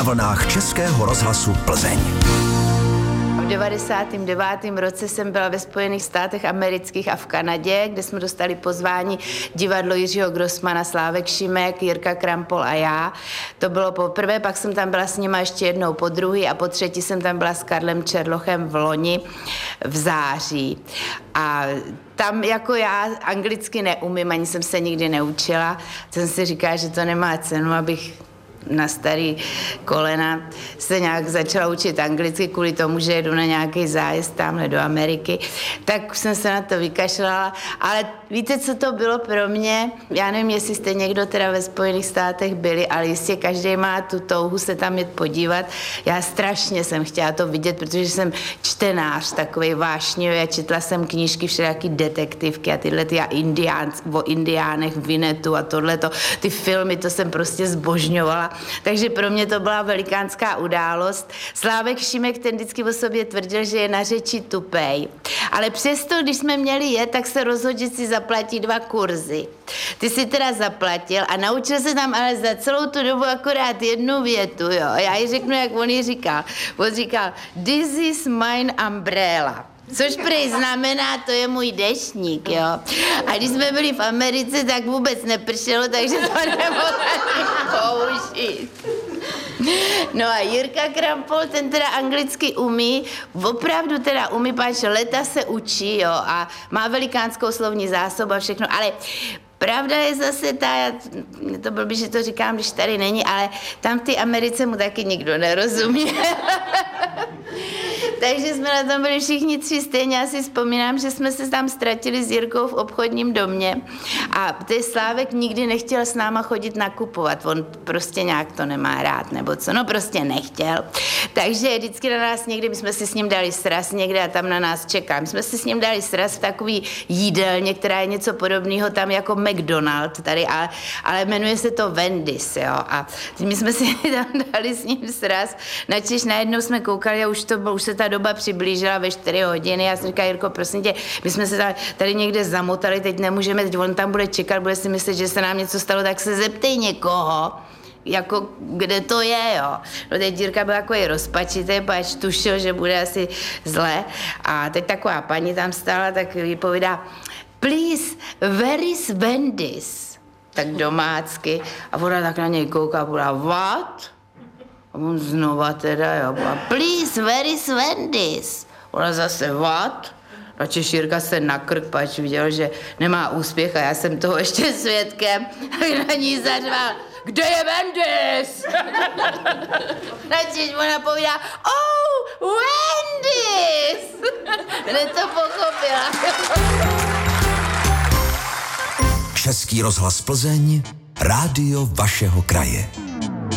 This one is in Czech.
vlnách Českého rozhlasu Plzeň. V 99. roce jsem byla ve Spojených státech amerických a v Kanadě, kde jsme dostali pozvání divadlo Jiřího Grossmana, Slávek Šimek, Jirka Krampol a já. To bylo poprvé, pak jsem tam byla s nima ještě jednou po druhý a po třetí jsem tam byla s Karlem Čerlochem v loni v září. A tam jako já anglicky neumím, ani jsem se nikdy neučila. Jsem si říkala, že to nemá cenu, abych na starý kolena se nějak začala učit anglicky kvůli tomu, že jedu na nějaký zájezd tamhle do Ameriky, tak jsem se na to vykašlala, ale víte, co to bylo pro mě? Já nevím, jestli jste někdo teda ve Spojených státech byli, ale jistě každý má tu touhu se tam jít podívat. Já strašně jsem chtěla to vidět, protože jsem čtenář takovej vášnivý a četla jsem knížky všelijaký detektivky a tyhle ty o indiánech, Vinetu a tohleto, ty filmy, to jsem prostě zbožňovala. Takže pro mě to byla velikánská událost. Slávek Šimek ten vždycky o sobě tvrdil, že je na řeči tupej. Ale přesto, když jsme měli jet, tak se rozhodl, že si zaplatí 2 kurzy. Ty si teda zaplatil a naučil se tam ale za celou tu dobu akorát jednu větu, jo. Já ji řeknu, jak on ji říkal. On říkal, this is mine umbrella. Což prej znamená, to je můj deštník, jo. A když jsme byli v Americe, tak vůbec nepršelo, takže to nemohla použít. No a Jirka Krampol, ten teda anglicky umí, opravdu teda umí, páč leta se učí, jo, a má velikánskou slovní zásobu a všechno, ale pravda je zase ta, to blbý, že to říkám, když tady není, ale tam v té Americe mu taky nikdo nerozumí. Takže jsme na tom byli všichni 3 stejně. Já si vzpomínám, že jsme se tam ztratili s Jirkou v obchodním domě a ten Slávek nikdy nechtěl s náma chodit nakupovat. On prostě nějak to nemá rád, nebo co, no prostě nechtěl. Takže vždycky na nás někdy, my jsme si s ním dali sraz někde a tam na nás čeká. My jsme si s ním dali sraz v takový jídelně, která je něco podobného tam jako McDonald tady, ale jmenuje se to Wendy's, jo. A my jsme si tam dali s ním sraz, načež najednou jsme koukali a už se ta doba přiblížila ve 4 hodiny. Já jsem říkala, Jirko, prosím tě, my jsme se tady někde zamotali, teď nemůžeme, teď on tam bude čekat, bude si myslet, že se nám něco stalo, tak se zeptej někoho, jako kde to je, jo. No teď Jirka byl takový rozpačitý, pač tušil, že bude asi zle. A teď taková paní tam stála, tak jí povídá, please, where is Wendy's? Tak domácky. A ona tak na něj kouká a povídá, what? A on znova teda, jo, please, where is Wendy's? Ona zase, what? A Češírka se na krk, pač viděl, že nemá úspěch a já jsem toho ještě svědkem. A na ní zařval, kde je Wendy's? Načež ona povídá, oh, Wendy's! Hned to pochopila. Český rozhlas Plzeň, rádio vašeho kraje.